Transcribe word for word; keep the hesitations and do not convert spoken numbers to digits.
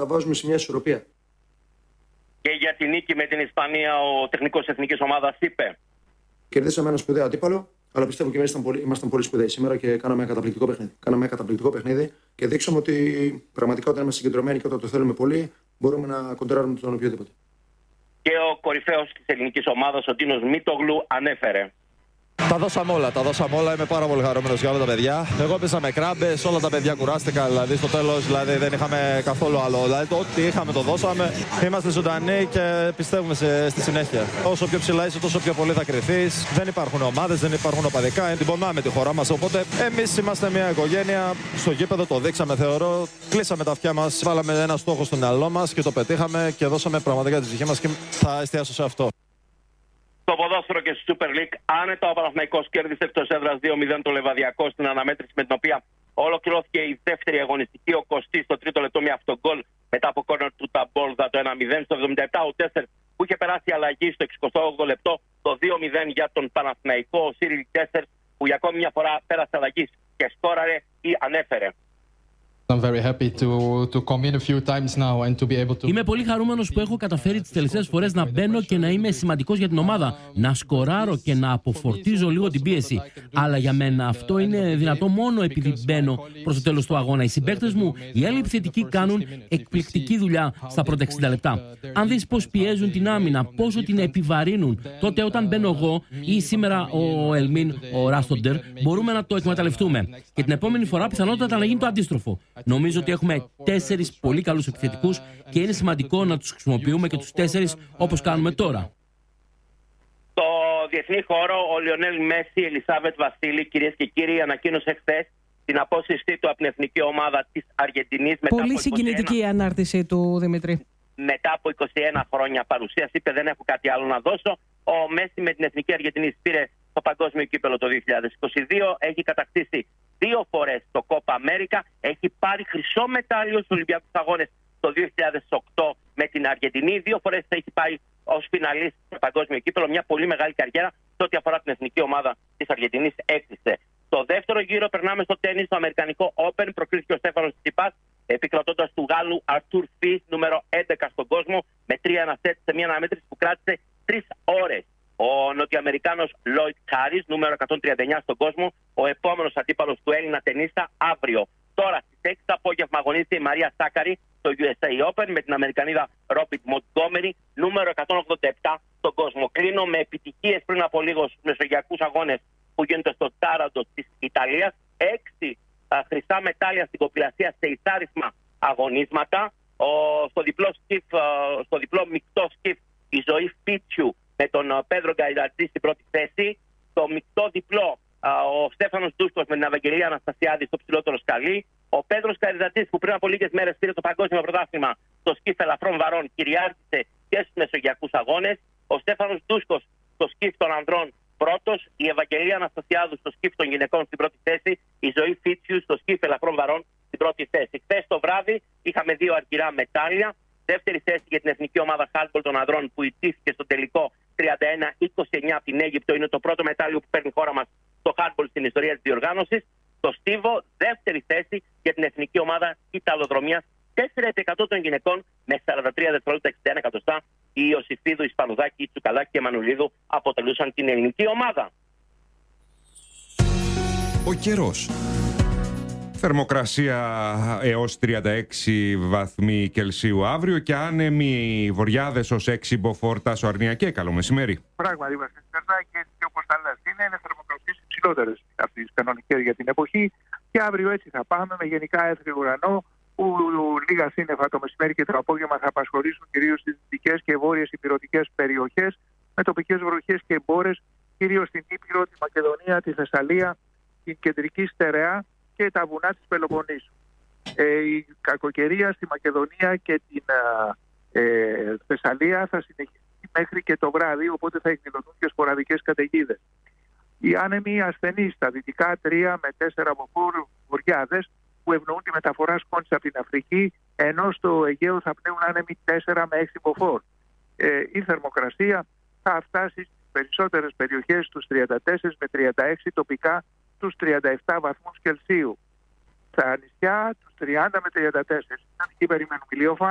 τα βάζουμε σε μια ισορροπία. Και για τη νίκη με την Ισπανία, ο τεχνικός εθνικής ομάδας είπε: Κερδίσαμε ένα σπουδαίο αντίπαλο, αλλά πιστεύω και εμείς ήμασταν πολύ, ήμασταν πολύ σπουδαίοι σήμερα και κάναμε ένα καταπληκτικό παιχνίδι. Κάναμε ένα καταπληκτικό παιχνίδι και δείξαμε ότι πραγματικά όταν είμαστε συγκεντρωμένοι και όταν το θέλουμε πολύ, μπορούμε να κοντράρουμε τον οποιοδήποτε. Και ο κορυφαίος της ελληνικής ομάδας, ο Τίνος Μίτογλου, ανέφερε: Τα δώσαμε όλα, τα δώσαμε όλα. Είμαι πάρα πολύ χαρούμενος για όλα τα παιδιά. Εγώ έπαιζα με κράμπες, όλα τα παιδιά κουράστηκαν. Δηλαδή στο τέλος δηλαδή, δεν είχαμε καθόλου άλλο. Δηλαδή το ό,τι είχαμε το δώσαμε. Είμαστε ζωντανοί και πιστεύουμε σε, στη συνέχεια. Όσο πιο ψηλά είσαι, τόσο πιο πολύ θα κρυφθείς. Δεν υπάρχουν ομάδες, δεν υπάρχουν οπαδικά. Την πονάμε τη χώρα μας. Οπότε εμείς είμαστε μια οικογένεια. Στο γήπεδο το δείξαμε, θεωρώ. Κλείσαμε τα αυτιά μας, βάλαμε ένα στόχο στο μυαλό μας και το πετύχαμε και δώσαμε πραγματικά τη ψυχή μας και θα εστιάσω σε αυτό. Στο ποδόσφαιρο και στη Super League, άνετα ο Παναθηναϊκός κέρδισε εκτός έδρας δύο μηδέν το Λεβαδιακό στην αναμέτρηση με την οποία ολοκληρώθηκε η δεύτερη αγωνιστική. Ο Κωστής στο τρίτο λεπτό με αυτογκολ μετά από κόρνερ του Ταμπόλδα το ένα μηδέν. Στο εβδομήντα επτά ο Τέσσερ που είχε περάσει αλλαγή στο εξηκοστό όγδοο λεπτό το δύο μηδέν για τον Παναθηναϊκό. Ο Σίριλ Τέσσερ που για ακόμη μια φορά πέρασε αλλαγή και σκόραρε ή ανέφερε: Είμαι πολύ χαρούμενος που έχω καταφέρει τις τελευταίες φορές να μπαίνω και να είμαι σημαντικός για την ομάδα, να σκοράρω και να αποφορτίζω λίγο την πίεση. Αλλά για μένα αυτό είναι δυνατό μόνο επειδή μπαίνω προς το τέλος του αγώνα. Οι συμπαίκτες μου, οι άλλοι επιθετικοί, κάνουν εκπληκτική δουλειά στα πρώτα εξήντα λεπτά. Αν δεις πώς πιέζουν την άμυνα, πόσο την επιβαρύνουν, τότε όταν μπαίνω εγώ ή σήμερα ο Ελμίν, ο Ράστοντερ, μπορούμε να το εκμεταλλευτούμε. Και την επόμενη φορά πιθανότατα να γίνει το αντίστροφο. Νομίζω ότι έχουμε τέσσερις πολύ καλούς επιθετικούς και είναι σημαντικό να τους χρησιμοποιούμε και τους τέσσερις όπως κάνουμε τώρα. Στο διεθνή χώρο, ο Λιονέλ Μέση, Ελισάβετ Βασίλη, κυρίες και κύριοι, ανακοίνωσε χθες την απόσυρσή του από την εθνική ομάδα της Αργεντινής. Πολύ συγκινητική η ανάρτηση του, Δημήτρη. Μετά από είκοσι ένα χρόνια παρουσίας, είπε: δεν έχω κάτι άλλο να δώσω. Ο Μέση με την εθνική Αργεντινής πήρε το παγκόσμιο κύπελο το δύο χιλιάδες είκοσι δύο, έχει κατακτήσει δύο φορές το Κόπα Αμέρικα, έχει πάρει χρυσό μετάλλιο στους Ολυμπιακούς Αγώνες το δύο χιλιάδες οκτώ με την Αργεντινή, δύο φορές έχει πάει ως φιναλίστ στο παγκόσμιο κύπελο, μια πολύ μεγάλη καριέρα σε ό,τι αφορά την εθνική ομάδα της Αργεντινής έκτισε. Στο δεύτερο γύρο περνάμε στο τένις, στο Αμερικανικό Open, προκρίθηκε ο Στέφανος Τσιτσιπάς, επικρατώντας του Γάλλου Αρτούρ Φις, νούμερο έντεκα στον κόσμο, με τρία ένα σετ σε μια αναμέτρηση που κράτησε τρεις ώρες. Ο Νοτιοαμερικάνος Λόιτ Χάρις, νούμερο εκατόν τριάντα εννιά στον κόσμο, ο επόμενος αντίπαλος του Έλληνα τενίστα αύριο. Τώρα στις έξι το απόγευμα αγωνίζεται η Μαρία Σάκαρη στο γιου ες έι Open με την Αμερικανίδα Ρόπιτ Μοντγκόμερι, νούμερο εκατόν ογδόντα επτά στον κόσμο. Κλείνω με επιτυχίες πριν από λίγο στους μεσογειακούς αγώνες που γίνονται στο Τάραντο της Ιταλίας. Έξι α, χρυσά μετάλλια στην κοπηλασία σε εισάρισμα αγωνίσματα. Ο, στο, διπλό σκιφ, α, στο διπλό μεικτό σκιφ η Ζωή Φίτσιου με τον Πέδρο Γκαϊδατζή στην πρώτη θέση. Το μεικτό διπλό ο Στέφανος Ντούσκος με την Ευαγγελία Αναστασιάδη στο ψηλότερο σκαλί. Ο Πέδρος Γκαϊδατζής που πριν από λίγες μέρες πήρε το παγκόσμιο πρωτάθλημα στο σκιφ ελαφρών βαρών κυριάρχησε και στους μεσογειακούς αγώνες. Ο Στέφανος Ντούσκος στο σκιφ των ανδρών πρώτος. Η Ευαγγελία Αναστασιάδου στο σκιφ των γυναικών στην πρώτη θέση. Η Ζωή Φίτσιου στο σκιφ ελαφρών βαρών στην πρώτη θέση. Χθες το βράδυ είχαμε δύο αργυρά μετάλλια. Δεύτερη θέση για την εθνική ομάδα handball των ανδρών που ιτήθηκε στο τελικό τριάντα ένα είκοσι εννιά από την Αίγυπτο. Είναι το πρώτο μετάλλιο που παίρνει η χώρα μας στο handball στην ιστορία της διοργάνωσης. Το στίβο, δεύτερη θέση για την εθνική ομάδα Ιταλοδρομίας. τέσσερα επί εκατό των γυναικών με σαράντα τρία δευτερόλεπτα εξήντα ένα εκατοστά. Η Ιωσήφιδου, η Σπανουδάκη, η Τσουκαλάκη και η Μανουλίδου αποτελούσαν την ελληνική ομάδα. Ο καιρός. Θερμοκρασία έως τριάντα έξι βαθμοί Κελσίου αύριο και άνεμοι βοριάδες ως έξι μποφόρ Σοαρνιακέ. Καλό μεσημέρι. Πράγματι, είμαστε στερνά και έτσι όπως τα λες είναι, είναι θερμοκρασίες υψηλότερες αυτής της κανονικές για την εποχή και αύριο έτσι θα πάμε με γενικά έθριο ουρανό που λίγα σύννεφα το μεσημέρι και το απόγευμα θα απασχολήσουν κυρίως τις δυτικές και βόρειες ηπειρωτικές περιοχές με τοπικές βροχές και μπόρες κυρίως στην Ήπειρο, τη Μακεδονία, τη Θεσσαλία, την κεντρική Στερεά και τα βουνά της Πελοποννήσου. Ε, η κακοκαιρία στη Μακεδονία και την ε, Θεσσαλία θα συνεχιστεί μέχρι και το βράδυ, οπότε θα εκδηλωθούν και σποραδικές καταιγίδες. Οι άνεμοι ασθενείς στα δυτικά τρία με τέσσερα μποφόρ βοριάδες που ευνοούν τη μεταφορά σκόνης από την Αφρική, ενώ στο Αιγαίο θα πνέουν άνεμοι τέσσερα με έξι μποφόρ. Ε, η θερμοκρασία θα φτάσει στις περισσότερες περιοχές τους τριάντα τέσσερα με τριάντα έξι, τοπικά τους τριάντα επτά βαθμούς Κελσίου. Στα νησιά τους τριάντα με τριάντα τέσσερα. Εκεί περιμένουν ηλιοφάνεια.